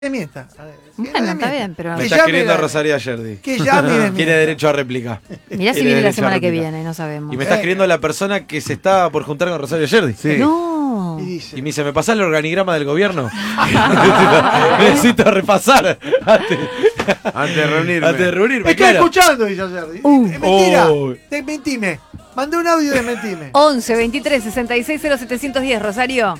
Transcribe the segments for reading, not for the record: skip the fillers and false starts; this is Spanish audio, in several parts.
mienta. Bueno, está bien, pero... Me está escribiendo Rosario Ayerdi. Que ya me Tiene derecho a réplica. Mirá si viene la semana que viene, no sabemos. Y me está escribiendo la persona que se está por juntar con Rosario Ayerdi. Sí. No. Y me dice, ¿me pasás el organigrama del gobierno? Necesito repasar Antes de reunirme. Antes de reunirme, Me está claro. escuchando, dice Ayerdi. Mentira. Desmentime. Mandé un audio, desmentime. 11 23 66 0710, Rosario.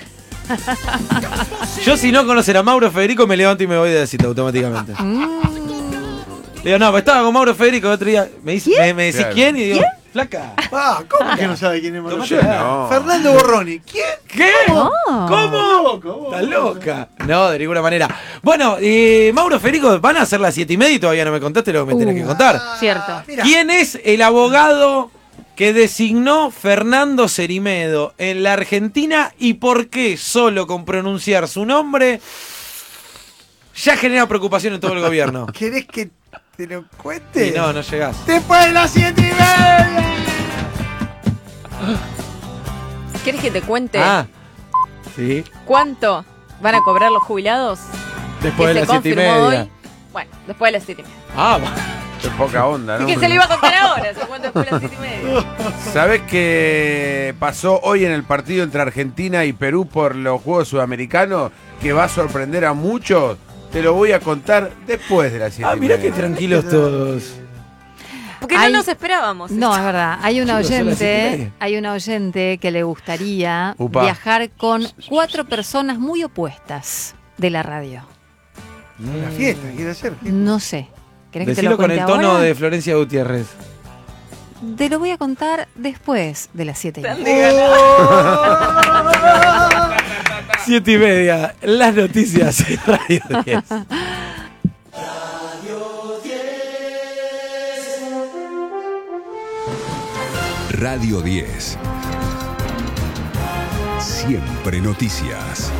Yo, si no conocer a Mauro Federico, me levanto y me voy de cita automáticamente. Le digo, no, estaba con Mauro Federico el otro día. Me dice, me decís Claro. quién y digo, flaca. Ah, ¿cómo que no sabe quién es Mauro? Yo no. Fernando Borroni. ¿Quién? ¿Qué? No. ¿Cómo? ¿Estás loca? No, de ninguna manera. Bueno, Mauro Federico, van a ser las 7:30 y todavía no me contaste lo que me tenés que contar. Cierto. Mira, ¿Quién es el abogado que designó Fernando Cerimedo en la Argentina y por qué solo con pronunciar su nombre ya genera preocupación en todo el gobierno? ¿querés que te lo cuente? Y no llegás. Después de las 7:30. ¿Quieres que te cuente Ah, sí. cuánto van a cobrar los jubilados? Después que de se las 7:30. confirmó hoy. Bueno, después de las 7:30. Ah, Qué poca onda, ¿no? ¿Qué se le iba a contar ahora? ¿Se cuenta después de las 7:30? ¿Sabés qué pasó hoy en el partido entre Argentina y Perú por los Juegos Sudamericanos? Que va a sorprender a muchos. Te lo voy a contar después de las 7:30. ah, mirá qué tranquilos todos. Porque Hay- no nos esperábamos. No, es verdad. Hay una Chicos, son las 7:30. hay una oyente que le gustaría Upa. viajar con 4 personas muy opuestas de la radio. La fiesta, quiere hacer. No sé. ¿Querés que te Decilo lo con cuente el tono ahora? de Florencia Gutiérrez. Te lo voy a contar después de las 7:30. 7:30. Las noticias en Radio 10. Radio 10. Siempre noticias.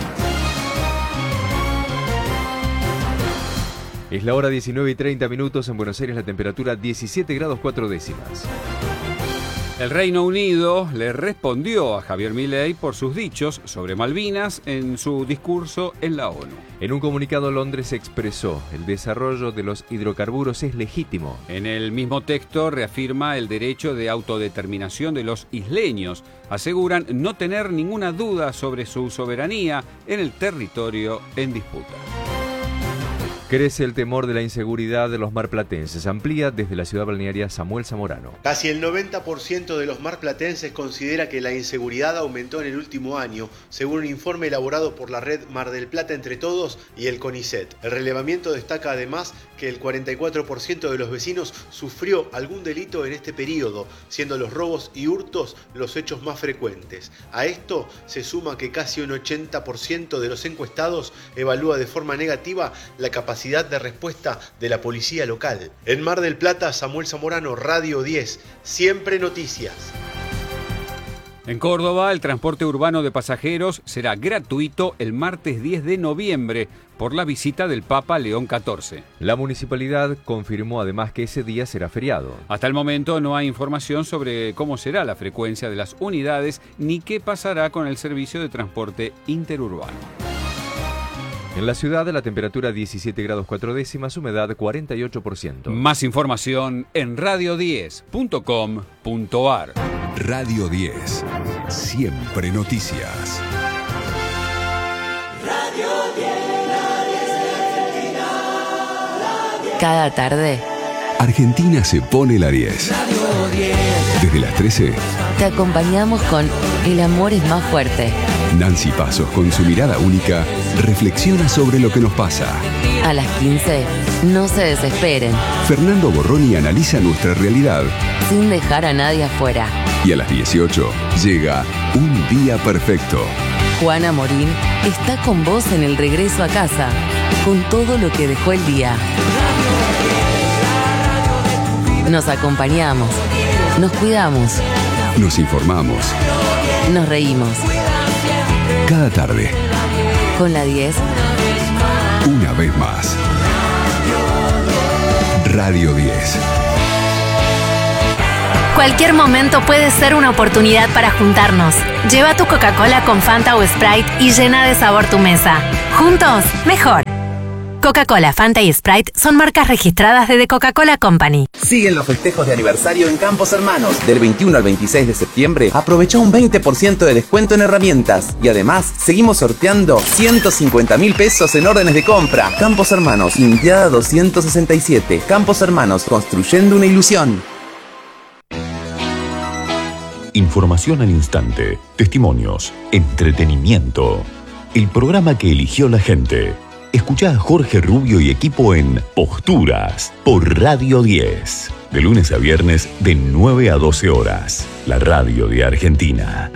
Es la hora 19:30 en Buenos Aires, la temperatura 17 grados 4 décimas. El Reino Unido le respondió a Javier Milei por sus dichos sobre Malvinas en su discurso en la ONU. En un comunicado, Londres expresó: el desarrollo de los hidrocarburos es legítimo. En el mismo texto reafirma el derecho de autodeterminación de los isleños. Aseguran no tener ninguna duda sobre su soberanía en el territorio en disputa. Crece el temor de la inseguridad de los marplatenses. Amplía desde la ciudad balnearia Samuel Zamorano. Casi el 90% de los marplatenses considera que la inseguridad aumentó en el último año, según un informe elaborado por la red Mar del Plata Entre Todos y el CONICET. El relevamiento destaca además que el 44% de los vecinos sufrió algún delito en este periodo, siendo los robos y hurtos los hechos más frecuentes. A esto se suma que casi un 80% de los encuestados evalúa de forma negativa la capacidad de respuesta de la policía local. En Mar del Plata, Samuel Zamorano, Radio 10, siempre noticias. En Córdoba, el transporte urbano de pasajeros será gratuito el martes 10 de noviembre por la visita del Papa León XIV. La municipalidad confirmó además que ese día será feriado. Hasta el momento no hay información sobre cómo será la frecuencia de las unidades ni qué pasará con el servicio de transporte interurbano. En la ciudad, la temperatura 17 grados 4 décimas, humedad 48%. Más información en radio10.com.ar. Radio 10. Siempre noticias. Cada tarde Argentina se pone la 10. Desde las 13, te acompañamos con El amor es más fuerte. Nancy Pasos, con su mirada única, reflexiona sobre lo que nos pasa. A las 15, no se desesperen, Fernando Borroni analiza nuestra realidad. sin dejar a nadie afuera. Y a las 18, llega Un Día Perfecto. Juana Morín está con vos en el regreso a casa, con todo lo que dejó el día. Nos acompañamos, nos cuidamos, Nos informamos. nos reímos. Cada tarde, Con la 10, una vez más. Radio 10. Cualquier momento puede ser una oportunidad para juntarnos. Lleva tu Coca-Cola con Fanta o Sprite y llena de sabor tu mesa. Juntos, mejor. Coca-Cola, Fanta y Sprite son marcas registradas de The Coca-Cola Company. Siguen los festejos de aniversario en Campos Hermanos. Del 21 al 26 de septiembre, aprovecha un 20% de descuento en herramientas. Y además, seguimos sorteando 150.000 pesos en órdenes de compra. Campos Hermanos, Indiada 267. Campos Hermanos, construyendo una ilusión. Información al instante, testimonios, entretenimiento. El programa que eligió la gente. Escuchá a Jorge Rubio y equipo en Posturas por Radio 10. De lunes a viernes de 9 a 12 horas. La radio de Argentina.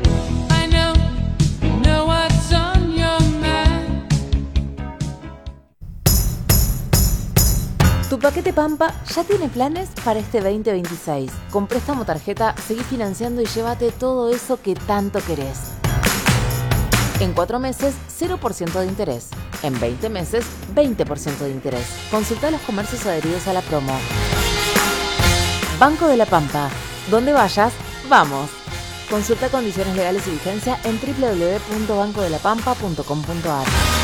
Tu paquete Pampa ya tiene planes para este 2026. Con préstamo tarjeta, seguí financiando y llévate todo eso que tanto querés. En 4 meses, 0% de interés. En 20 meses, 20% de interés. Consulta los comercios adheridos a la promo. Banco de la Pampa. Donde vayas, vamos. Consulta condiciones legales y vigencia en www.bancodelapampa.com.ar.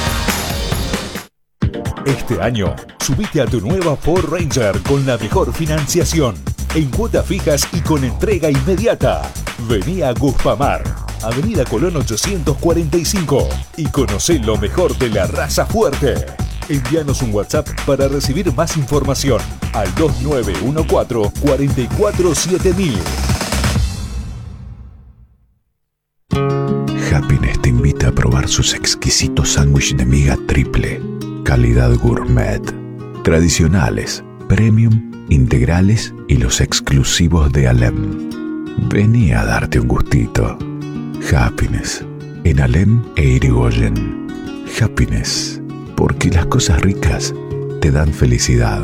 Este año, subite a tu nueva Ford Ranger con la mejor financiación, en cuotas fijas y con entrega inmediata. Vení a Guspamar, Avenida Colón 845, y conocé lo mejor de la raza fuerte. Envíanos un WhatsApp para recibir más información al 2914-447000. Happiness te invita a probar sus exquisitos sándwiches de miga triple. Calidad gourmet. Tradicionales, premium, integrales y los exclusivos de Alem. Vení a darte un gustito. Happiness. En Alem e Irigoyen. Happiness. Porque las cosas ricas te dan felicidad.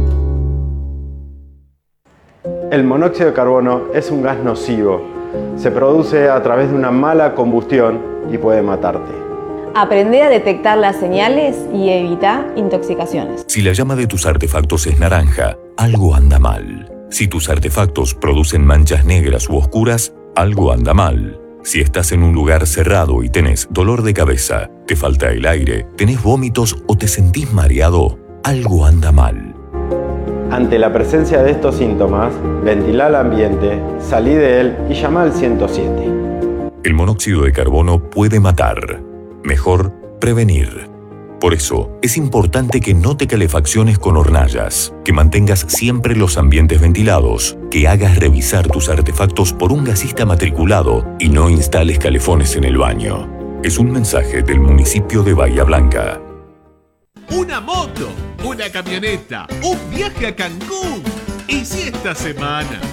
El monóxido de carbono es un gas nocivo. Se produce a través de una mala combustión y puede matarte. Aprende a detectar las señales y evita intoxicaciones. Si la llama de tus artefactos es naranja, algo anda mal. Si tus artefactos producen manchas negras u oscuras, algo anda mal. Si estás en un lugar cerrado y tenés dolor de cabeza, te falta el aire, tenés vómitos o te sentís mareado, algo anda mal. Ante la presencia de estos síntomas, ventila el ambiente, salí de él y llama al 107. El monóxido de carbono puede matar. Mejor prevenir. Por eso, es importante que no te calefacciones con hornallas, que mantengas siempre los ambientes ventilados, que hagas revisar tus artefactos por un gasista matriculado y no instales calefones en el baño. Es un mensaje del municipio de Bahía Blanca. Una moto, una camioneta, un viaje a Cancún. Y si esta semana